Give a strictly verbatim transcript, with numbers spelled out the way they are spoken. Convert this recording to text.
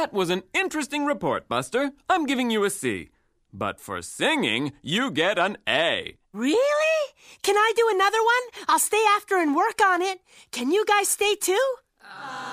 That was an interesting report, Buster. I'm giving you a C. But for singing, you get an A. Really? Can I do another one? I'll stay after and work on it. Can you guys stay too? Uh...